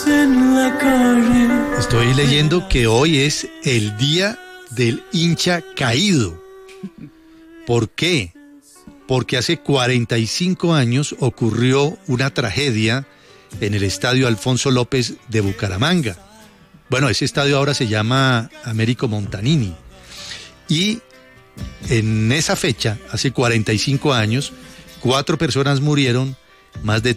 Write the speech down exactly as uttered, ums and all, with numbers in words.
en la calle. Estoy leyendo que hoy es el día del hincha caído. ¿Por qué? Porque hace cuarenta y cinco años ocurrió una tragedia en el estadio Alfonso López de Bucaramanga. Bueno, ese estadio ahora se llama Américo Montanini. Y en esa fecha, hace cuarenta y cinco años, cuatro personas murieron, más de